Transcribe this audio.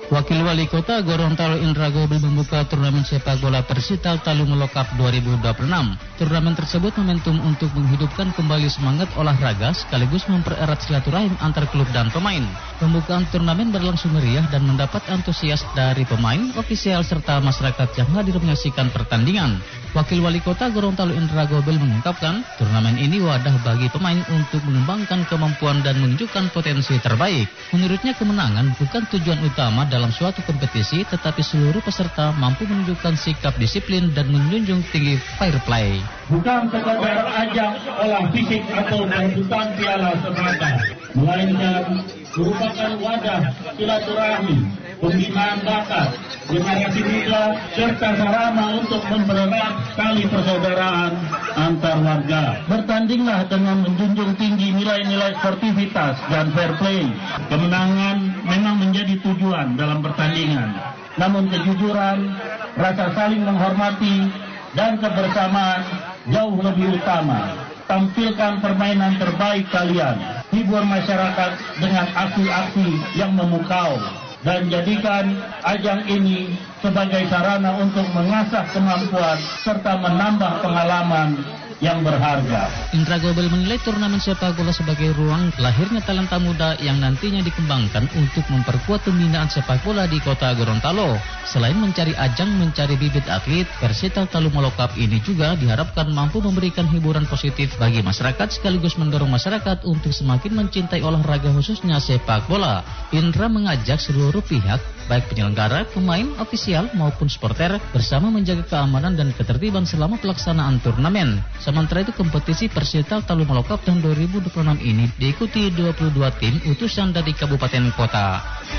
Wakil Wali Kota Gorontalo Indra Gobel membuka turnamen sepak bola Persita Talumolo Cup 2026. Turnamen tersebut momentum untuk menghidupkan kembali semangat olahraga sekaligus mempererat silaturahim antar klub dan pemain. Pembukaan turnamen berlangsung meriah dan mendapat antusias dari pemain, ofisial serta masyarakat yang hadir menyaksikan pertandingan. Wakil Wali Kota Gorontalo Indra Gobel mengungkapkan, turnamen ini wadah bagi pemain untuk mengembangkan kemampuan dan menunjukkan potensi terbaik. Menurutnya kemenangan bukan tujuan utama dalam suatu kompetisi, tetapi seluruh peserta mampu menunjukkan sikap disiplin dan menjunjung tinggi fair play. Bukan sekadar ajang olah fisik atau perebutan piala semata, melainkan merupakan wadah silaturahmi, pembinaan bakat, generasi muda, serta sarana untuk mempererat tali persaudaraan antar warga. Bertandinglah dengan menjunjung tinggi nilai-nilai sportivitas dan fair play. Kemenangan memang menjadi tujuan dalam pertandingan, namun kejujuran, rasa saling menghormati, dan kebersamaan jauh lebih utama. Tampilkan permainan terbaik kalian, hibur masyarakat dengan aksi-aksi yang memukau, dan jadikan ajang ini sebagai sarana untuk mengasah kemampuan serta menambah pengalaman yang berharga. Indra Gobel menilai turnamen sepak bola sebagai ruang lahirnya talenta muda yang nantinya dikembangkan untuk memperkuat pembinaan sepak bola di kota Gorontalo. Selain mencari ajang mencari bibit atlet, Persita Talumolo Cup ini juga diharapkan mampu memberikan hiburan positif bagi masyarakat sekaligus mendorong masyarakat untuk semakin mencintai olahraga khususnya sepak bola. Indra mengajak seluruh pihak, baik penyelenggara, pemain, ofisial maupun supporter bersama menjaga keamanan dan ketertiban selama pelaksanaan turnamen. Sementara itu kompetisi Persita Talumolo Cup tahun 2026 ini diikuti 22 tim utusan dari kabupaten kota.